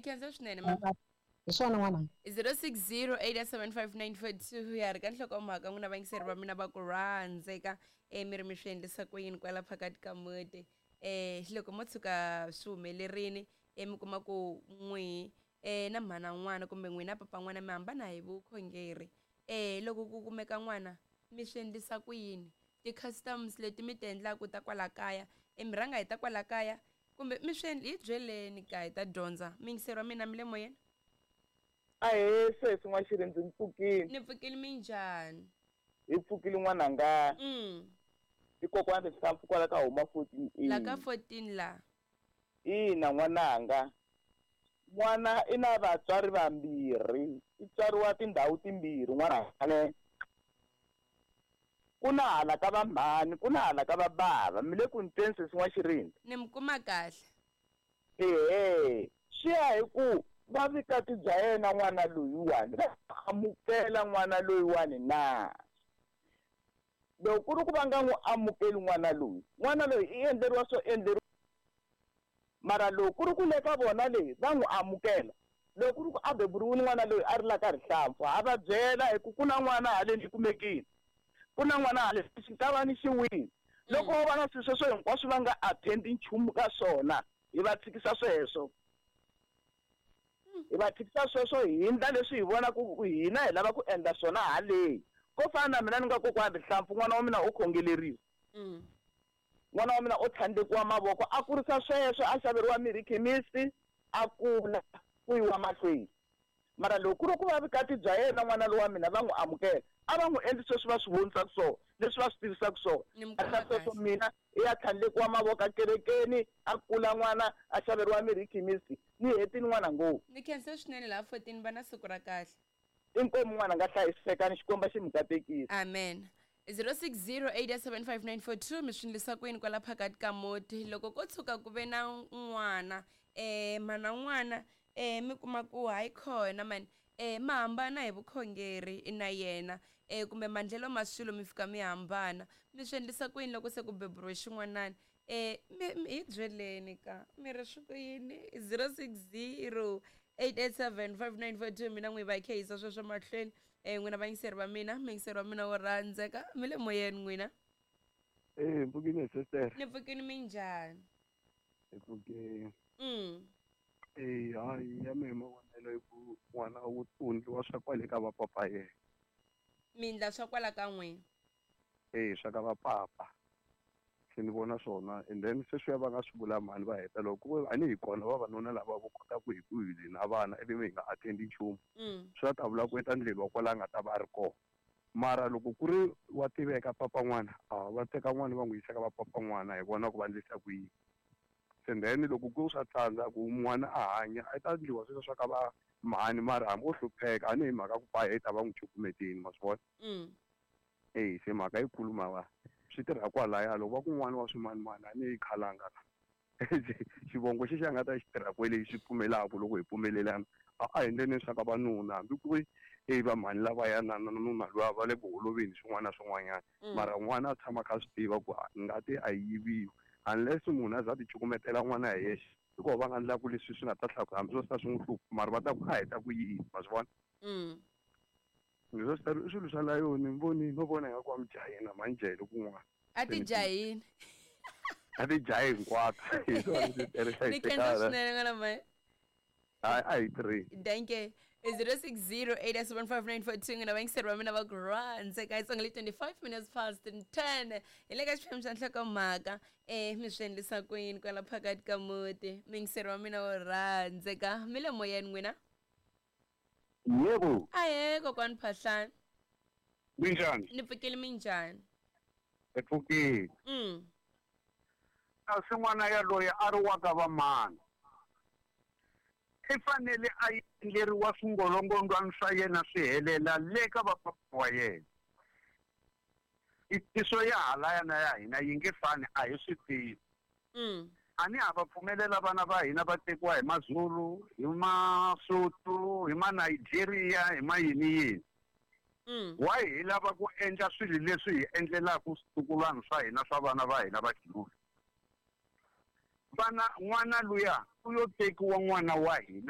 khensa swinene ma hi swona n'wana 060875942 ya ri ka nhlokomhaka n'wina vangiseri va mina va ku rhandzeka mi ri mi swi endlisa ku yini kwala phakati ka muti loko mo tshuka swi humelerini mi kuma ku n'wihi na mhana n'wana kumbe n'wina papa n'wana mi hambana hi vukhongeri loko ku kumeka n'wana mi swi endlisa ku yini ti-customs leti mi ti endlaku ta kwala kaya mi rhanga hi ta kwala kaya kumbe mi swi hi byeleni ka hi ta dyondza mi yingiseriwa mina mi le moyeni sweswi n'waxiri ndzi pfukile ni pfukile minjhani hi pfukile n'wananga i kokwana rihlampfu kwala ka huma 14 la ka 14 la ina n'wananga n'wana i na vatswari vambirhi i tswariwa tindhawu timbirhi n'wana ku na hala ka va mhani ku na hala ka va bava mi le ku ni tweni sesi n'waxirindzi ni mi kuma kahle swi ya hi ku va vikati bya yena n'wana loyiwani va amukela n'wana loyiwani na loko ku ri ku va nga n'wi amukeli n'wana loyi i endleriwa swo endleriwa mara loko ku ri ku le ka vona leyi va n'wi amukela loko ku ri ku a beburiwile n'wana loyi a ri la ka rihlampfu ha va byela hi ku na n'wana haleni i kumekile ku na n'wana haleni xi ta va ni xiwini loko va na swilo sweswo hinkwaswo va nga attendi nchumu ka swona hi va tshikisa sweswo hi va tshikisa sweswo hi ndla leswi hi vona ku hina hi lava ku endla swona haleyi ko fana na mina ni nga kokwana rihlampfu n'wana wa mina u khongeleriwa n'wana wa mina u tlhandlekiwa mavoko a kurisa sweswo a xaveriwa mirhi khemisi a kula ku yiwa mahlweni mara loko ku ri ku va vikati bya yena n'wana lowa mina va n'wi amukela a va n'wi endli sweswi va swi vonisaka swona leswi va swi tivisaka swona a sweswo mina i ya tlhandlekiwa mavoko kerekeni a kula n'wana a xaveriwa mirhi khemisi ni hetini n'wana ngopfu ni khense swinene laha 14 va na siku ra kahle inkomu n'wana nga hlayiseka ni xikomba xi mi katekisa amen 060875942 mi swi endlisa ku yini kwala phakati ka muti loko ko tshuka ku ve na n'wana mana n'wana mi kuma ku hayi khona mani ma hambana hi vukhongeri na yena kumbe maendlelo ma swilo mi fika mi hambana mi swi endlisa ku yini loko se ku beburiwe xin'wanani hi byeleni ka mi ri swi ku yini 060887594 mina n'wi va khe hisa sweswo mahlweni n'wina vayingiseri va mina muyingiseri wa mina wo rhandzeka mi le moyeni n'wina mpfukile sister ni pfukini minjhani mpfukile hayi ya mehe mavonelo hi ku n'wana wu endliwa swa kwale ka vapapa yena mi endla swa kwala ka n'wina swa ka vapapa se ni vona swona and then se swi ya va nga swi vula mhani va heta loko a ni hi kona vavanuna lava vo kota ku hi ku hi na vana ivi mi hi nga attendi nchumu swi ta vula ku endleriwa kwala nga ta va ri kona mara loko ku ri wa tiveka papa n'wana va teka n'wana va n'wi yisa ka va papa n'wana hi vona ku va endlisa ku yini se then loko ku swa tsandza ku n'wana a hanya a ta endliwa sweswo swa ka va mhani mara hambi o hlupheka a ni hi mhaka ku paya hi ta va n'wi cukumeteni ma swi vona se mhaka yi kulu mava swi tirha kwalaya loko va kun'wana wa swimanimani a ni yi khalanga xivongo xi nga ta xi tirha kwele xi pfumelaka loko hi pfumelelana a endleni swa ka vanuna hambi ku ri va mhani lavaya na nuna luwa va le vuholoveni swin'wana na swin'wanyana mara n'wana a tshama kha swi tiva ku ngati a yi yiviwi unless munhu a za ti cukumetela n'wana hi yexe hikuva va nga endlaku leswi swi nga ta tlhaku hambi swo sita swi n'wi hlupha mara va ta ku a heta ku yini ma swi vona leswo sita i swilo swa layoni ni voni no vona nga ku amijahina manjele kun'wana a ti jahini a ti jahi hinkwato hi swona leswi tirhisa ni khensa swinene n'wana maye a hi tirhi danke 060887594 n'wina vayingiseri va mina va ku rhandzeka hi tsonga le 25 minutes past 10 hi le ka xiphemu xa nhlokomhaka mi swi endlisa ku yini kwala phakati ka muti muyingiseri wa mina wo rhandzeka mi le moyeni n'wina yebo ahe kokwani Phahlani minjhani ni pfukile minjhani epfukile a swin'wana yaloye a ri wa ka va mani i fanele a endleriwa swingolongondwana swa yena swi helela le ka vapapa wa yena itiso ya halaya na ya hina yi nge fani a hi swi tivi a ni hava pfumelela vana va hina va tekiwa hi mazulu hi masotho hi manigeria hi mayini yini why hi lava ku endla swilo leswi hi endlelaku switukulwana swa hina swa vana va hina va xilulu n'wana luya u yo tekiwa n'wana wa hina